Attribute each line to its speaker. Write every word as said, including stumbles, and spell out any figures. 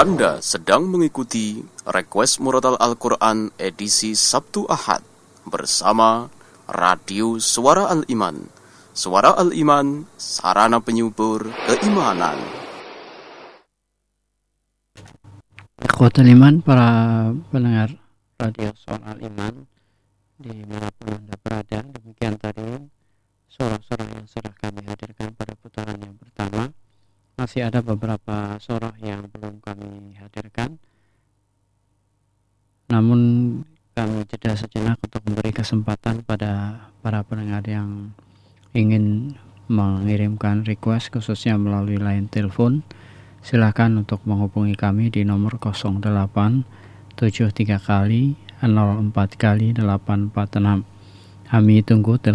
Speaker 1: Anda sedang mengikuti Request Murotal Al-Quran edisi Sabtu Ahad bersama Radio Suara Al-Iman. Suara Al-Iman, sarana penyubur keimanan.
Speaker 2: Ikhwatul iman, para pendengar Radio Suara Al-Iman dimanapun Anda berada, demikian tadi surah-surah yang sudah kami hadirkan pada putaran yang pertama. Masih ada beberapa surah yang belum kami hadirkan, namun kami jeda sejenak untuk memberi kesempatan pada para pendengar yang ingin mengirimkan request khususnya melalui line telepon. Silakan untuk menghubungi kami di nomor nol delapan tujuh tiga kali nol empat kali delapan empat enam. Kami tunggu telepon